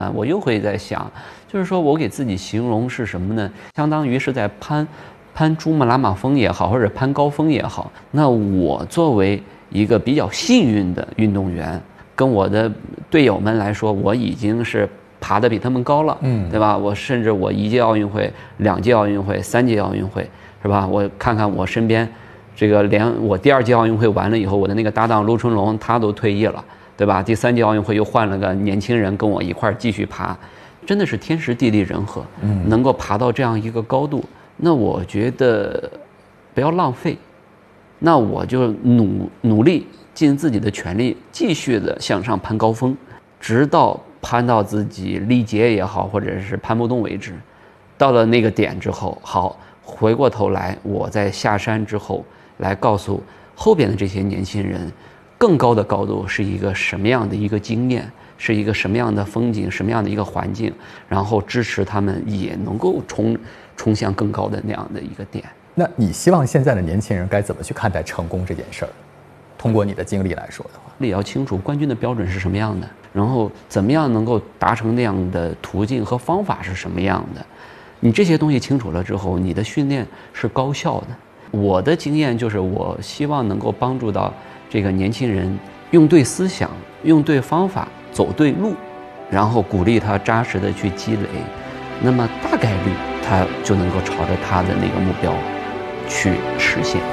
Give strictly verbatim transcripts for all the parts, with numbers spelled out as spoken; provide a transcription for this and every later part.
啊，我又会在想，就是说我给自己形容是什么呢？相当于是在攀攀珠穆朗玛峰也好，或者攀高峰也好。那我作为一个比较幸运的运动员，跟我的队友们来说，我已经是爬得比他们高了，嗯，对吧？我甚至我一届奥运会、两届奥运会、三届奥运会，是吧？我看看我身边，这个连我第二届奥运会完了以后，我的那个搭档陆春龙他都退役了。对吧？第三届奥运会又换了个年轻人跟我一块儿继续爬，真的是天时地利人和，嗯，能够爬到这样一个高度，那我觉得不要浪费，那我就努努力尽自己的全力，继续的向上攀高峰，直到攀到自己力竭也好，或者是攀不动为止。到了那个点之后，好，回过头来，我在下山之后来告诉后边的这些年轻人。更高的高度是一个什么样的一个经验，是一个什么样的风景，什么样的一个环境，然后支持他们也能够冲冲向更高的那样的一个点。 那你希望现在的年轻人该怎么去看待成功这件事儿？通过你的经历来说的话， 也要清楚冠军的标准是什么样的，然后怎么样能够达成那样的途径和方法是什么样的。你这些东西清楚了之后，你的训练是高效的。我的经验就是，我希望能够帮助到这个年轻人用对思想，用对方法，走对路，然后鼓励他扎实的去积累，那么大概率他就能够朝着他的那个目标去实现。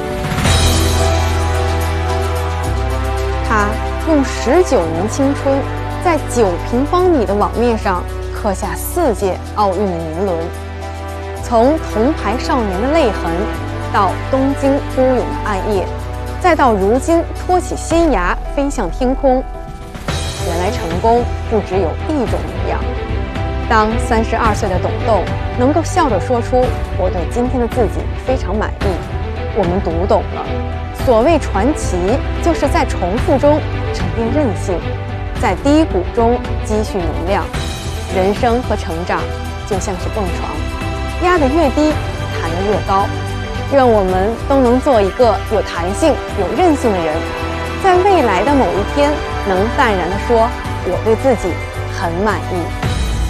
他用十九年青春，在九平方米的网面上刻下四届奥运的年轮，从铜牌少年的泪痕，到东京孤勇的暗夜。再到如今托起仙芽飞向天空，原来成功不只有一种模样。当三十二岁的董栋能够笑着说出“我对今天的自己非常满意”，我们读懂了，所谓传奇，就是在重复中沉淀韧性，在低谷中积蓄能量。人生和成长就像是蹦床，压得越低，弹得越高。愿我们都能做一个有弹性、有韧性的人，在未来的某一天，能淡然地说：“我对自己很满意。”